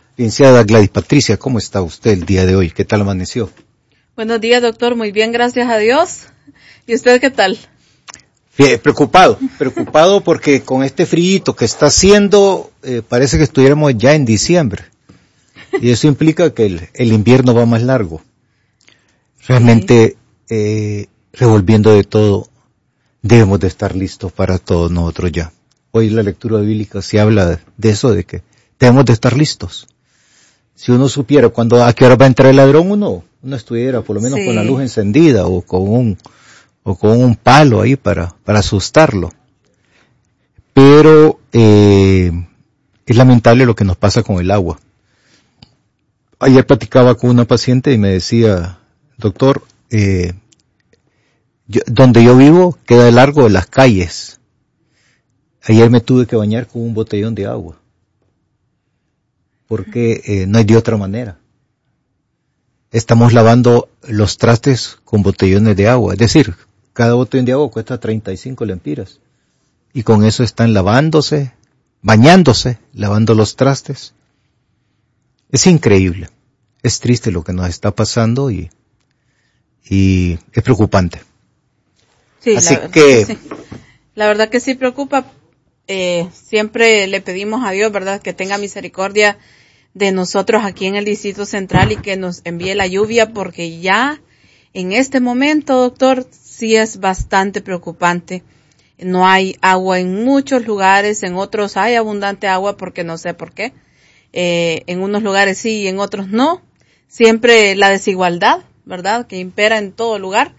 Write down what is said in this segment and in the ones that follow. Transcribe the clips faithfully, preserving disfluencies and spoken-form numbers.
Licenciada Gladys Patricia, ¿cómo está usted el día de hoy? ¿Qué tal amaneció? Buenos días, doctor. Muy bien, gracias a Dios. ¿Y usted qué tal? Bien, preocupado, preocupado porque con este frío que está haciendo, eh, parece que estuviéramos ya en diciembre. Y eso implica que el, el invierno va más largo. Realmente, sí. eh, revolviendo de todo, debemos de estar listos para todos nosotros ya. Hoy la lectura bíblica se habla de eso, de que debemos de estar listos. Si uno supiera cuando a qué hora va a entrar el ladrón, uno, uno estuviera por lo menos sí. con la luz encendida o con un, o con un palo ahí para, para asustarlo. Pero, eh, es lamentable lo que nos pasa con el agua. Ayer platicaba con una paciente y me decía, doctor, eh, yo, donde yo vivo queda de largo de las calles. Ayer me tuve que bañar con un botellón de agua. Porque eh, no hay de otra manera. Estamos lavando los trastes con botellones de agua. Es decir, cada botellón de agua cuesta treinta y cinco lempiras. Y con eso están lavándose, bañándose, lavando los trastes. Es increíble. Es triste lo que nos está pasando y, y es preocupante. Sí, Así la que... que sí. La verdad que sí preocupa. Eh, siempre le pedimos a Dios, ¿verdad?, que tenga misericordia de nosotros aquí en el Distrito Central y que nos envíe la lluvia, porque ya en este momento, doctor, sí es bastante preocupante. No hay agua en muchos lugares, en otros hay abundante agua porque no sé por qué. Eh, en unos lugares sí y en otros no. Siempre la desigualdad, ¿verdad?, que impera en todo lugar.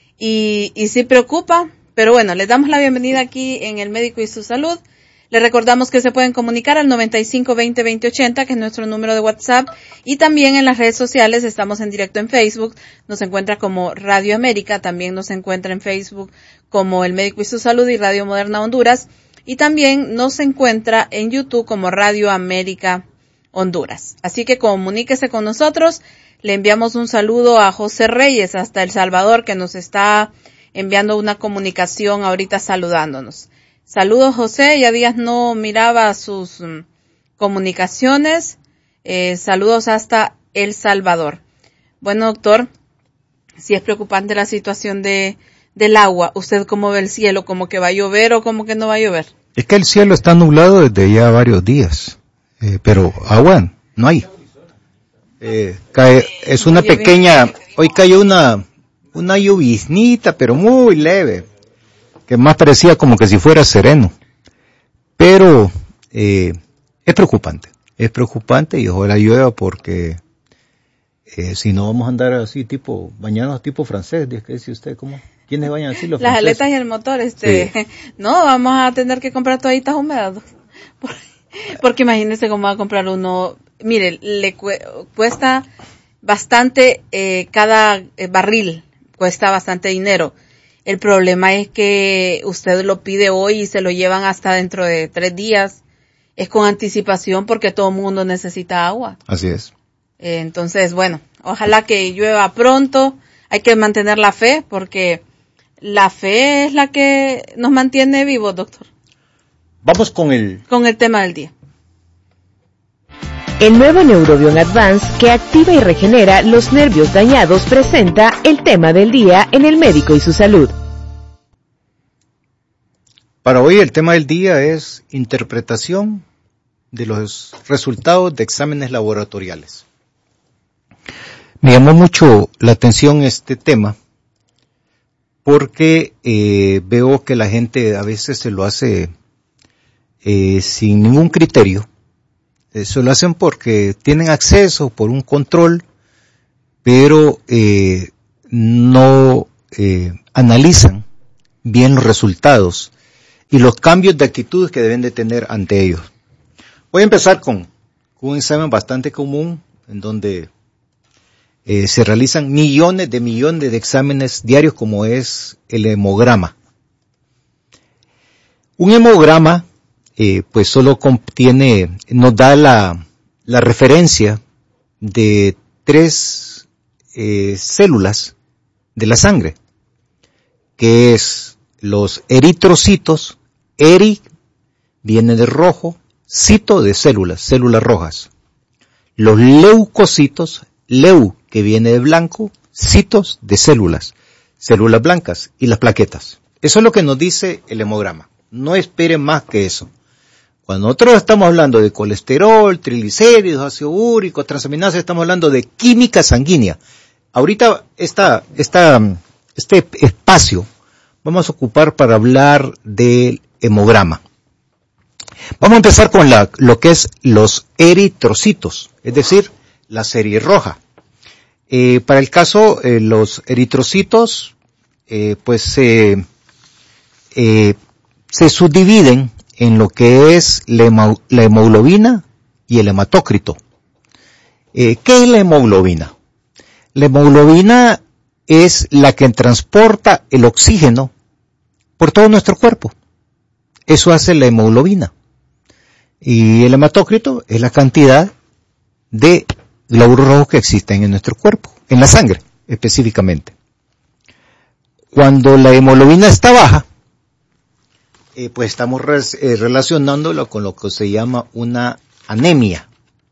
Y, y sí preocupa, pero bueno, les damos la bienvenida aquí en El Médico y su Salud. Les recordamos que se pueden comunicar al noventa y cinco veinte veinte ochenta, que es nuestro número de WhatsApp, y también en las redes sociales estamos en directo en Facebook, nos encuentra como Radio América, también nos encuentra en Facebook como El Médico y su Salud y Radio Moderna Honduras, y también nos encuentra en YouTube como Radio América Honduras. Así que comuníquese con nosotros. Le enviamos un saludo a José Reyes hasta El Salvador, que nos está enviando una comunicación ahorita saludándonos. Saludos, José, ya días no miraba sus um, comunicaciones. Eh, saludos hasta El Salvador. Bueno, doctor, si es preocupante la situación de del agua, ¿usted cómo ve el cielo? ¿Como que va a llover o como que no va a llover? Es que el cielo está nublado desde ya varios días, eh, pero agua no hay. Eh, cae, es una pequeña, hoy cayó una, una lluviznita, pero muy leve, que más parecía como que si fuera sereno. Pero, eh, es preocupante, es preocupante y ojalá llueva porque, eh, si no vamos a andar así tipo, bañados tipo francés, ¿qué dice usted? ¿Cómo? ¿Quiénes bañan así los Las franceses? aletas y el motor, este, sí. No, vamos a tener que comprar toallitas húmedas, porque imagínese cómo va a comprar uno. Mire, le cuesta bastante, eh, cada barril cuesta bastante dinero. El problema es que usted lo pide hoy y se lo llevan hasta dentro de tres días. Es con anticipación porque todo el mundo necesita agua. Así es. Eh, entonces, bueno, ojalá que llueva pronto. Hay que mantener la fe porque la fe es la que nos mantiene vivos, doctor. Vamos con el... Con el tema del día. El nuevo Neurobion Advance, que activa y regenera los nervios dañados, presenta el tema del día en El Médico y su Salud. Para hoy el tema del día es interpretación de los resultados de exámenes laboratoriales. Me llamó mucho la atención este tema porque eh, veo que la gente a veces se lo hace eh, sin ningún criterio. Eso lo hacen porque tienen acceso por un control, pero eh, no eh, analizan bien los resultados y los cambios de actitudes que deben de tener ante ellos. Voy a empezar con, con un examen bastante común en donde eh, se realizan millones de millones de exámenes diarios, como es el hemograma. Un hemograma Eh, pues solo contiene, nos da la, la referencia de tres eh, células de la sangre, que es los eritrocitos. Eri viene de rojo, cito de células, células rojas. los leucocitos, leu que viene de blanco, citos de células, células blancas y las plaquetas. Eso es lo que nos dice el hemograma. No esperen más que eso. Cuando nosotros estamos hablando de colesterol, triglicéridos, ácido úrico, transaminasas, estamos hablando de química sanguínea. Ahorita esta, esta, este espacio vamos a ocupar para hablar del hemograma. Vamos a empezar con la, lo que es los eritrocitos, es decir, la serie roja. Eh, para el caso, eh, los eritrocitos, eh, pues eh, eh, se subdividen en lo que es la, hemo, la hemoglobina y el hematócrito. Eh, ¿Qué es la hemoglobina? La hemoglobina es la que transporta el oxígeno por todo nuestro cuerpo. Eso hace la hemoglobina. Y el hematócrito es la cantidad de glóbulos rojos que existen en nuestro cuerpo, en la sangre específicamente. Cuando la hemoglobina está baja, eh, pues estamos re eh, relacionándolo con lo que se llama una anemia,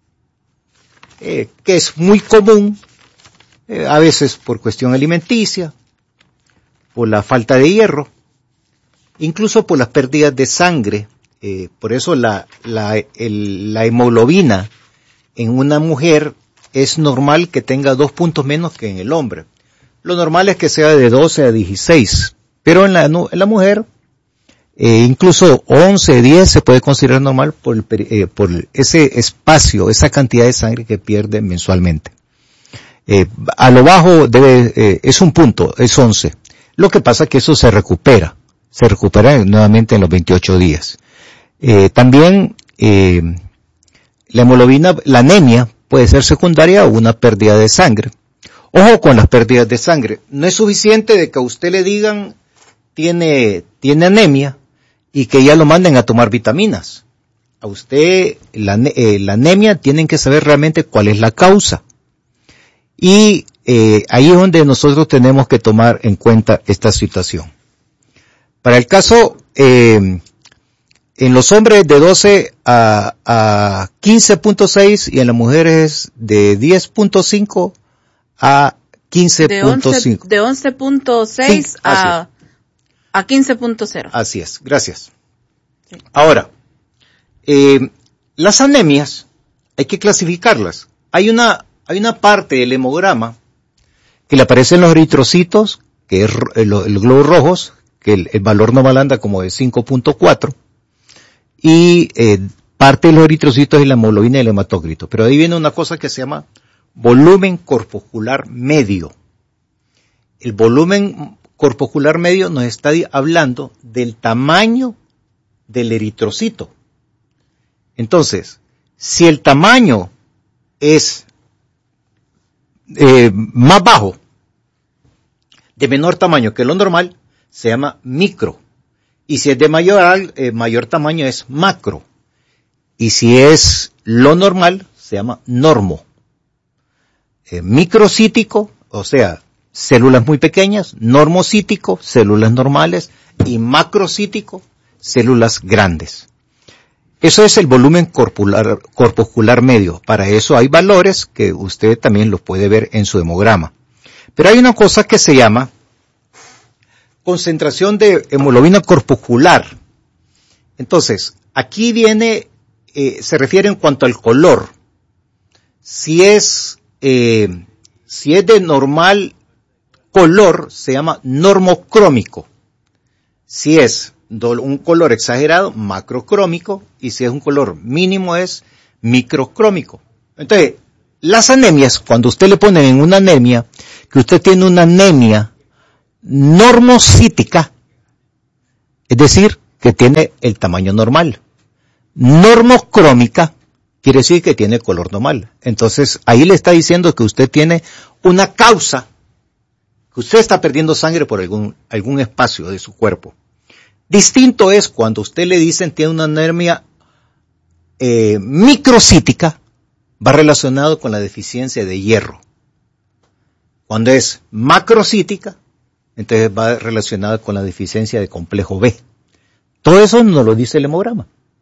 eh, que es muy común, eh, a veces por cuestión alimenticia, por la falta de hierro, incluso por las pérdidas de sangre. Eh, por eso la, la, el, la hemoglobina en una mujer es normal que tenga dos puntos menos que en el hombre. Lo normal es que sea de doce a dieciséis, pero en la, en la mujer eh, incluso once, diez se puede considerar normal por, el, eh, por ese espacio, esa cantidad de sangre que pierde mensualmente. Eh, a lo bajo debe, eh, es un punto, es once. Lo que pasa es que eso se recupera, se recupera nuevamente en los veintiocho días. Eh, también eh, la hemoglobina, la anemia puede ser secundaria a una pérdida de sangre. Ojo con las pérdidas de sangre. No es suficiente de que a usted le digan tiene, tiene anemia y que ya lo manden a tomar vitaminas. A usted la, eh, la anemia tienen que saber realmente cuál es la causa. Y eh, ahí es donde nosotros tenemos que tomar en cuenta esta situación. Para el caso eh, en los hombres de doce a, a quince punto seis y en las mujeres de diez punto cinco a quince punto cinco. De once punto seis sí, a, a quince punto cero. Así es, gracias. Sí. Ahora, eh, las anemias hay que clasificarlas. Hay una, hay una parte del hemograma que le aparecen los eritrocitos, que es el, el glóbulos rojos, que el, el valor normal anda como de cinco punto cuatro. Y eh, parte de los eritrocitos es la hemoglobina y el hematócrito. Pero ahí viene una cosa que se llama volumen corpuscular medio. El volumen corpuscular medio nos está hablando del tamaño del eritrocito. Entonces, si el tamaño es eh, más bajo, de menor tamaño que lo normal, se llama micro. Y si es de mayor, eh, mayor tamaño es macro. Y si es lo normal, se llama normo. Eh, microcítico, o sea, células muy pequeñas, normocítico, células normales, y macrocítico, células grandes. Eso es el volumen corpular, corpuscular medio. Para eso hay valores que usted también los puede ver en su hemograma. Pero hay una cosa que se llama concentración de hemoglobina corpuscular. Entonces, aquí viene, eh, se refiere en cuanto al color. Si es, eh, si es de normal color, se llama normocrómico. Si es un color exagerado, macrocrómico, y si es un color mínimo es microcrómico. Entonces, las anemias, cuando usted le pone en una anemia, que usted tiene una anemia normocítica, es decir, que tiene el tamaño normal. Normocrómica quiere decir que tiene color normal. Entonces, ahí le está diciendo que usted tiene una causa, que usted está perdiendo sangre por algún, algún espacio de su cuerpo. Distinto es cuando usted le dicen tiene una anemia eh, microcítica, va relacionado con la deficiencia de hierro. Cuando es macrocítica, entonces va relacionado con la deficiencia de complejo B. Todo eso nos lo dice el hemograma.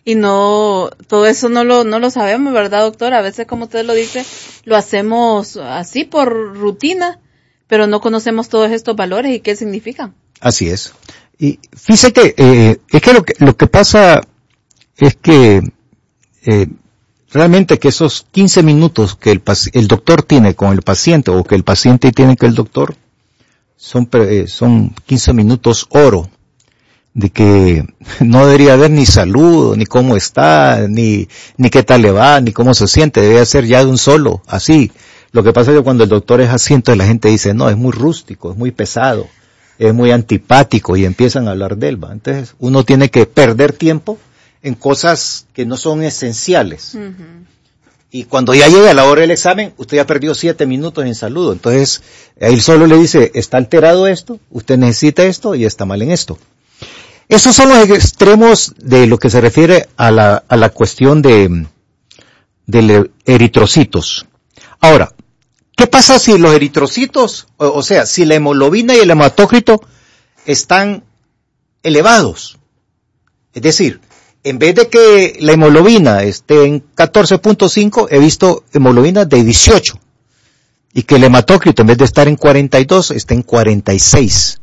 Y no, todo eso no lo, no lo sabemos, ¿verdad, doctor? A veces, como usted lo dice, lo hacemos así por rutina, pero no conocemos todos estos valores y qué significan. Así es. Y fíjese que, eh, es que lo que, lo que pasa es que, eh, realmente que esos quince minutos que el, el doctor tiene con el paciente o que el paciente tiene con el doctor son, eh, son quince minutos oro, de que no debería haber ni saludo, ni cómo está, ni, ni qué tal le va, ni cómo se siente, debe ser ya de un solo, así. Lo que pasa es que cuando el doctor es así, entonces la gente dice, no, es muy rústico, es muy pesado, es muy antipático, y empiezan a hablar de él, ¿va? Entonces uno tiene que perder tiempo en cosas que no son esenciales. Uh-huh. Y cuando ya llega la hora del examen, usted ya perdió siete minutos en saludo. Entonces, él solo le dice, está alterado esto, usted necesita esto y está mal en esto. Esos son los extremos de lo que se refiere a la, a la cuestión de, de eritrocitos. Ahora, ¿qué pasa si los eritrocitos, o, o sea, si la hemoglobina y el hematócrito están elevados? Es decir, en vez de que la hemoglobina esté en catorce punto cinco, he visto hemoglobina de dieciocho. Y que el hematócrito, en vez de estar en cuarenta y dos, está en cuarenta y seis.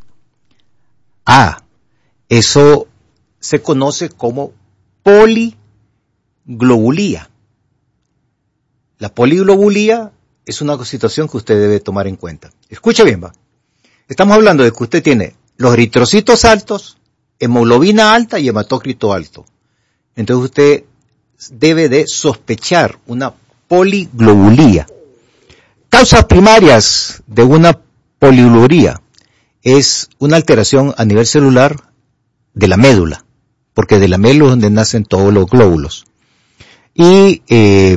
Ah, eso se conoce como poliglobulía. La poliglobulía es una situación que usted debe tomar en cuenta. Escuche bien, va. Estamos hablando de que usted tiene los eritrocitos altos, hemoglobina alta y hematócrito alto. Entonces usted debe de sospechar una poliglobulía. Causas primarias de una poliglobulía es una alteración a nivel celular de la médula, porque de la médula es donde nacen todos los glóbulos. Y eh,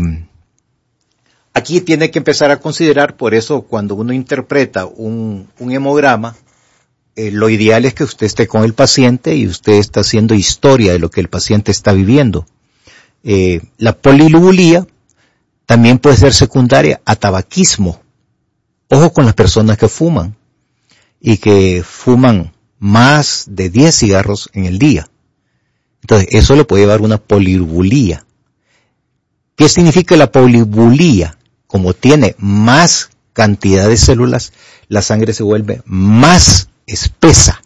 aquí tiene que empezar a considerar, por eso cuando uno interpreta un, un hemograma, eh, lo ideal es que usted esté con el paciente y usted está haciendo historia de lo que el paciente está viviendo. Eh, la poliglobulía también puede ser secundaria a tabaquismo. Ojo con las personas que fuman y que fuman más de diez cigarros en el día. Entonces, eso le puede llevar a una poliglobulía. ¿Qué significa la poliglobulía? Como tiene más cantidad de células, la sangre se vuelve más espesa.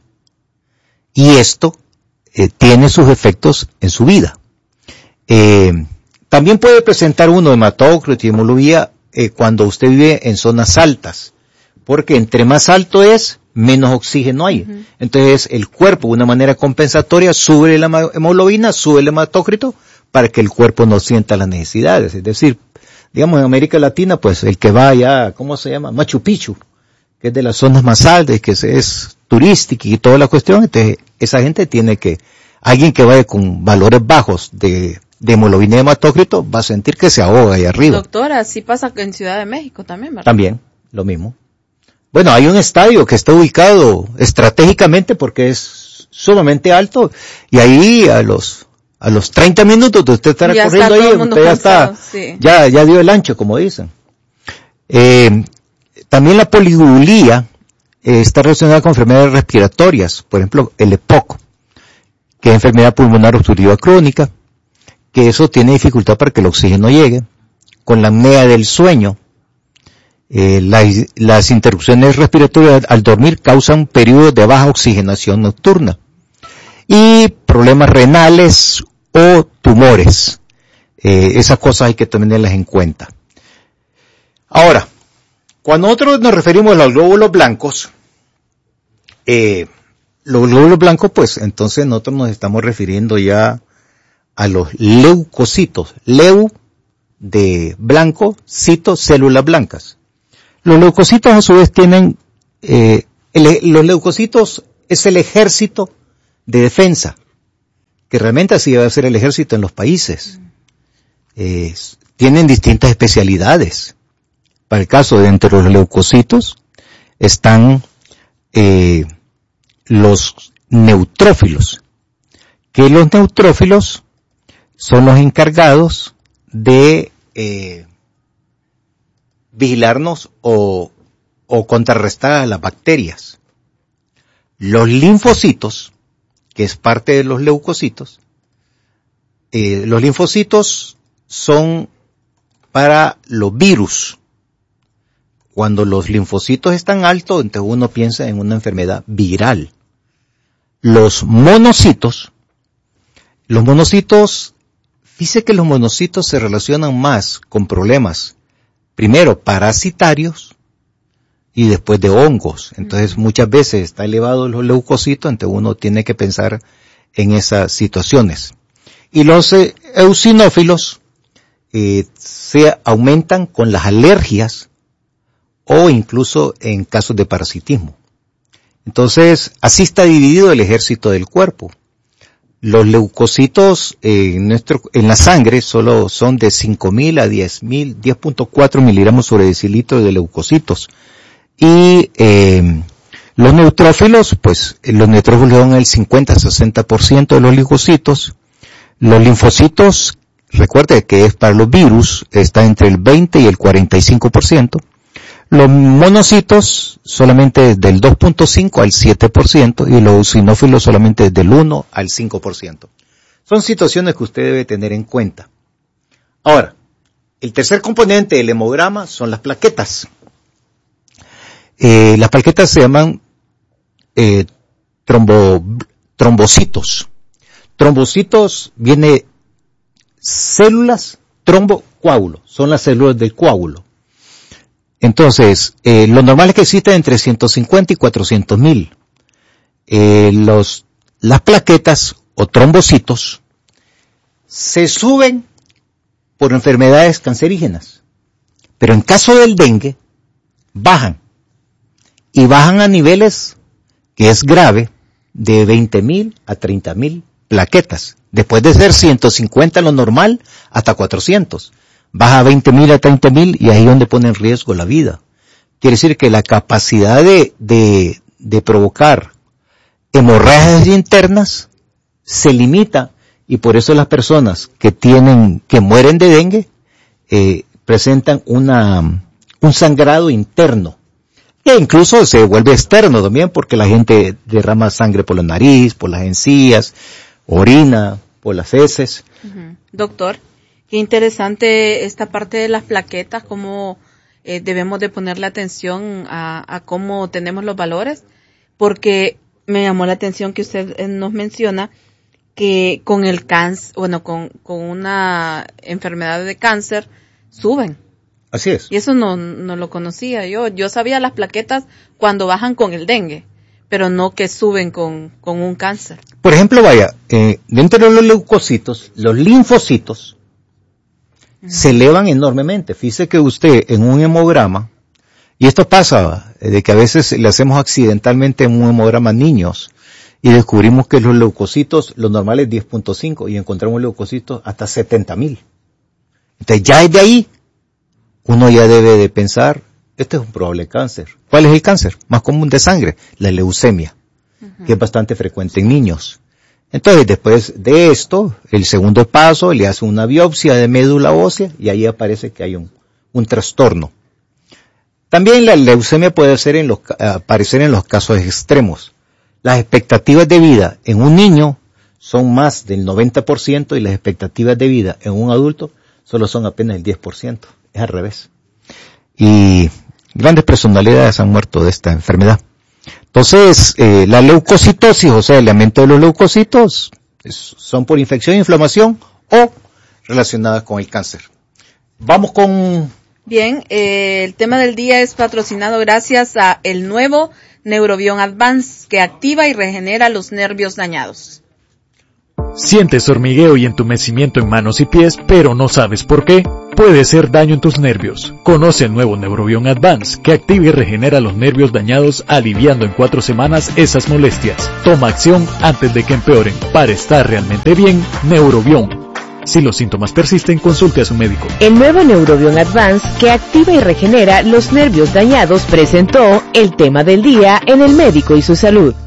Y esto eh, tiene sus efectos en su vida. Eh, también puede presentar uno hematócrito y hemoglobina eh, cuando usted vive en zonas altas, porque entre más alto es, menos oxígeno hay. Uh-huh. Entonces el cuerpo, de una manera compensatoria, sube la hemoglobina, sube el hematócrito, para que el cuerpo no sienta las necesidades. Es decir, digamos en América Latina, pues el que va allá, ¿cómo se llama? Machu Picchu, que es de las zonas más altas, que es turística y toda la cuestión, entonces esa gente tiene que, alguien que vaya con valores bajos de, de hemoglobina y hematócrito, va a sentir que se ahoga ahí arriba. Doctora, así pasa en Ciudad de México también, ¿verdad? También, lo mismo. Bueno, hay un estadio que está ubicado estratégicamente porque es sumamente alto y ahí a los a los treinta minutos de usted estar ya corriendo ahí, usted ya cansado, está, sí. ya, ya dio el ancho, como dicen. Eh, también la poliglobulía eh, está relacionada con enfermedades respiratorias, por ejemplo, el E P O C, que es enfermedad pulmonar obstructiva crónica, que eso tiene dificultad para que el oxígeno llegue, con la apnea del sueño. Eh, las, las interrupciones respiratorias al dormir causan periodos de baja oxigenación nocturna y problemas renales o tumores. Eh, esas cosas hay que tenerlas en cuenta. Ahora, cuando nosotros nos referimos a los glóbulos blancos, eh, los glóbulos blancos, pues entonces nosotros nos estamos refiriendo ya a los leucocitos. Leu de blanco, cito, células blancas. Los leucocitos a su vez tienen, eh, el, los leucocitos es el ejército de defensa, que realmente así debe ser el ejército en los países. Eh, tienen distintas especialidades. Para el caso de entre los leucocitos están eh, los neutrófilos, que los neutrófilos son los encargados de eh, vigilarnos o, o contrarrestar a las bacterias. Los linfocitos, que es parte de los leucocitos, eh, los linfocitos son para los virus. Cuando los linfocitos están altos, entonces uno piensa en una enfermedad viral. Los monocitos, los monocitos, dice que los monocitos se relacionan más con problemas, primero parasitarios y después de hongos. Entonces muchas veces está elevado los leucocitos, entonces uno tiene que pensar en esas situaciones. Y los eh, eosinófilos eh, se aumentan con las alergias o incluso en casos de parasitismo. Entonces, así está dividido el ejército del cuerpo. Los leucocitos eh, en, nuestro, en la sangre solo son de cinco mil a diez mil, diez punto cuatro miligramos sobre decilitro de leucocitos. Y eh, los neutrófilos, pues los neutrófilos son el cincuenta a sesenta por ciento de los leucocitos. Los linfocitos, recuerde que es para los virus, está entre el veinte y el cuarenta y cinco por ciento. Los monocitos solamente del dos punto cinco al siete por ciento y los eosinófilos solamente del uno al cinco por ciento. Son situaciones que usted debe tener en cuenta. Ahora, el tercer componente del hemograma son las plaquetas. Eh, las plaquetas se llaman eh, trombo, trombocitos. Trombocitos viene células trombocoágulo, son las células del coágulo. Entonces, eh, lo normal es que existen entre ciento cincuenta y cuatrocientos mil. Eh, los, las plaquetas o trombocitos se suben por enfermedades cancerígenas, pero en caso del dengue, bajan. Y bajan a niveles que es grave de veinte mil a treinta mil plaquetas. Después de ser ciento cincuenta lo normal, hasta cuatrocientos. Baja a veinte mil a treinta mil y ahí es donde pone en riesgo la vida. Quiere decir que la capacidad de, de, de provocar hemorragias internas se limita y por eso las personas que tienen, que mueren de dengue, eh, presentan una, un sangrado interno. E incluso se vuelve externo también porque la gente derrama sangre por la nariz, por las encías, orina, por las heces. Uh-huh. Doctor, qué interesante esta parte de las plaquetas, cómo eh, debemos de ponerle atención a, a cómo tenemos los valores, porque me llamó la atención que usted eh, nos menciona que con el cáncer, bueno, con, con una enfermedad de cáncer, suben. Así es. Y eso no, no lo conocía yo. Yo sabía las plaquetas cuando bajan con el dengue, pero no que suben con, con un cáncer. Por ejemplo, vaya, eh, dentro de los leucocitos, los linfocitos uh-huh. se elevan enormemente. Fíjese que usted en un hemograma, y esto pasa eh, de que a veces le hacemos accidentalmente en un hemograma a niños, y descubrimos que los leucocitos, lo normal es diez punto cinco, y encontramos leucocitos hasta setenta mil. Entonces ya desde ahí, uno ya debe de pensar, este es un probable cáncer. ¿Cuál es el cáncer más común de sangre? La leucemia, uh-huh. que es bastante frecuente en niños. Entonces, después de esto, el segundo paso, le hace una biopsia de médula ósea y ahí aparece que hay un, un trastorno. También la leucemia puede ser en los, aparecer en los casos extremos. Las expectativas de vida en un niño son más del noventa por ciento y las expectativas de vida en un adulto solo son apenas el diez por ciento. Es al revés. Y grandes personalidades han muerto de esta enfermedad. Entonces, eh, la leucocitosis, o sea, el aumento de los leucocitos, es, son por infección, inflamación o relacionadas con el cáncer. Vamos con... Bien, eh, el tema del día es patrocinado gracias a el nuevo Neurobion Advance, que activa y regenera los nervios dañados. ¿Sientes hormigueo y entumecimiento en manos y pies, pero no sabes por qué? Puede ser daño en tus nervios. Conoce el nuevo Neurobion Advance, que activa y regenera los nervios dañados, aliviando en cuatro semanas esas molestias. Toma acción antes de que empeoren. Para estar realmente bien, Neurobion. Si los síntomas persisten, consulte a su médico. El nuevo Neurobion Advance, que activa y regenera los nervios dañados, presentó el tema del día en El Médico y su Salud.